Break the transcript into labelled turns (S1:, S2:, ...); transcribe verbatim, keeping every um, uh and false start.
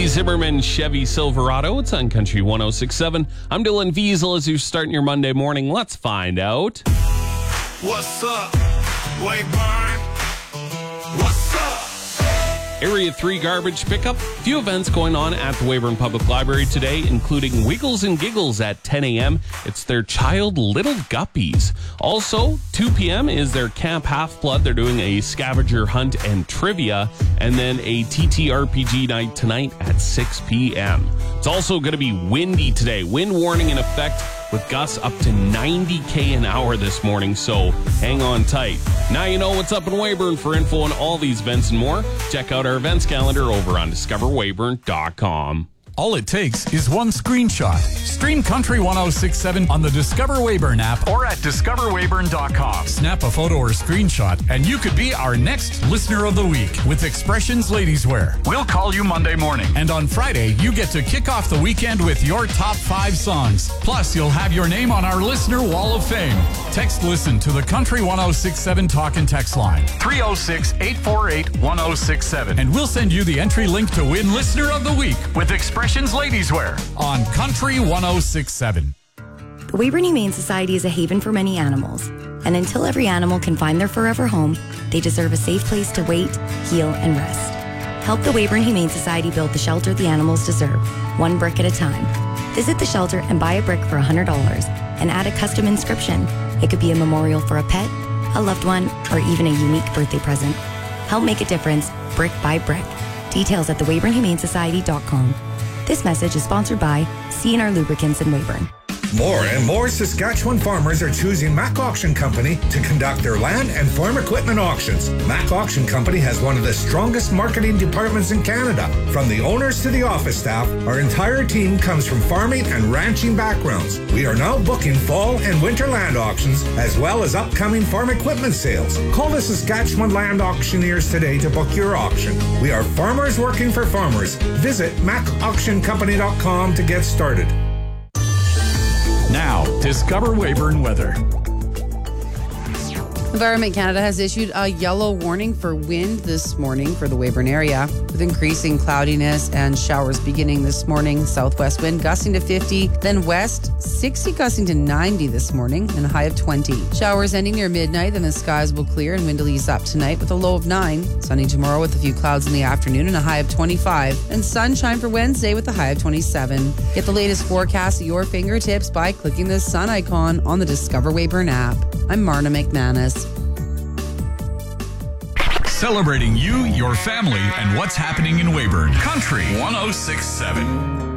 S1: Zimmerman Chevy Silverado. It's on Country one oh six point seven. I'm Dylan Wiesel as you're starting your Monday morning. Let's find out.
S2: What's up, Wayburn? What's up?
S1: Area three garbage pickup. A few events going on at the Weyburn Public Library today, including Wiggles and Giggles at ten a.m. It's their Child Little Guppies. Also, two p.m. is their Camp Half-Blood. They're doing a scavenger hunt and trivia, and then a T T R P G night tonight at six p.m. It's also going to be windy today. Wind warning in effect with gusts up to ninety k an hour this morning, so hang on tight. Now you know what's up in Weyburn. For info on all these events and more, check out our events calendar over on discover weyburn dot com.
S3: All it takes is one screenshot. Stream Country one oh six point seven on the Discover Weyburn app or at discover weyburn dot com. Snap a photo or screenshot, and you could be our next Listener of the Week with Expressions Ladies Wear. We'll call you Monday morning. And on Friday, you get to kick off the weekend with your top five songs. Plus, you'll have your name on our Listener Wall of Fame. Text LISTEN to the Country one oh six point seven talk and text line three oh six, eight four eight, one oh six seven. And we'll send you the entry link to win Listener of the Week with Expressions Ladies Wear on Country one oh six point seven.
S4: The Weyburn Humane Society is a haven for many animals, and until every animal can find their forever home, they deserve a safe place to wait, heal, and rest. Help the Weyburn Humane Society build the shelter the animals deserve, one brick at a time. Visit the shelter and buy a brick for one hundred dollars and add a custom inscription. It could be a memorial for a pet, a loved one, or even a unique birthday present. Help make a difference, brick by brick. Details at the weyburn humane society dot com. This message is sponsored by C and R Lubricants in Weyburn.
S5: More and more Saskatchewan farmers are choosing Mac Auction Company to conduct their land and farm equipment auctions. Mac Auction Company has one of the strongest marketing departments in Canada. From the owners to the office staff, our entire team comes from farming and ranching backgrounds. We are now booking fall and winter land auctions, as well as upcoming farm equipment sales. Call the Saskatchewan Land Auctioneers today to book your auction. We are farmers working for farmers. Visit mac auction company dot com to get started.
S3: Now, Discover Weyburn weather.
S6: Environment Canada has issued a yellow warning for wind this morning for the Weyburn area, with increasing cloudiness and showers beginning this morning. Southwest wind gusting to fifty, then west sixty gusting to ninety this morning, and a high of twenty. Showers ending near midnight, then the skies will clear and wind will ease up tonight with a low of nine. Sunny tomorrow with a few clouds in the afternoon and a high of twenty-five. And sunshine for Wednesday with a high of twenty-seven. Get the latest forecast at your fingertips by clicking the sun icon on the Discover Weyburn app. I'm Marna McManus.
S3: Celebrating you, your family, and what's happening in Weyburn. Country one oh six point seven.